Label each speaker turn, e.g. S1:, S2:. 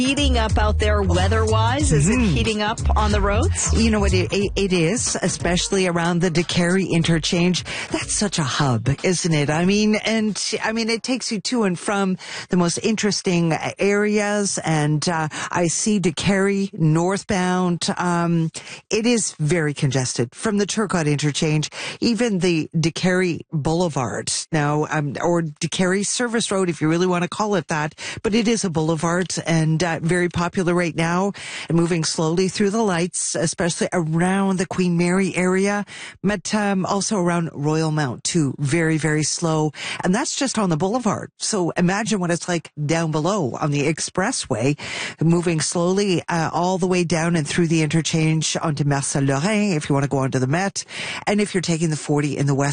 S1: heating up out there weather-wise? Is it heating up on the roads?
S2: You know what, it is, especially around the Décarie interchange. That's such a hub, isn't it? I mean, it takes you to and from the most interesting areas, and I see Décarie northbound. It is very congested from the Turcotte interchange, even the Décarie Boulevard now, or Décarie Service Road, if you really want to call it that, but it is a boulevard, and very popular right now, and moving slowly through the lights, especially around the Queen Mary area, but also around Royal Mount too. Very, very slow, and that's just on the boulevard. So imagine what it's like down below on the expressway, moving slowly all the way down and through the interchange onto Marcel Lorrain if you want to go onto the Met, and if you're taking the 40 in the west